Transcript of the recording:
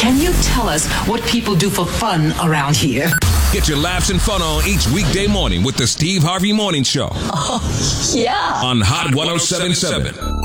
Can you tell us what people do for fun around here? Get your laughs and fun on each weekday morning with the Steve Harvey Morning Show. Oh, yeah. On Hot 107.7.